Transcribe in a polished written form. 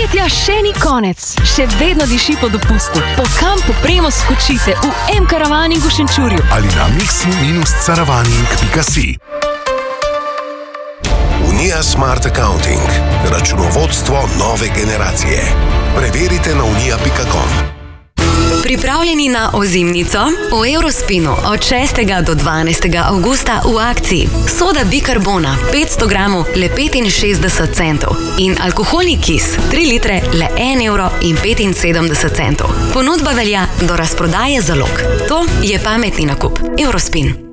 Poletja še ni konec, še vedno diši po dopustu. Po kampu Premo skočite v M-karavaning v Šenčurju. Ali na mixi-caravaning.si. Unija Smart Accounting. Računovodstvo nove generacije. Preverite na unija.com. Pripravljeni na ozimnico? V Eurospinu od 6. do 12. avgusta v akciji soda bikarbona 500 gramov le 65 centov in alkoholni kis 3 litre le 1,75 €. Ponudba velja do razprodaje zalog. To je pametni nakup. Eurospin.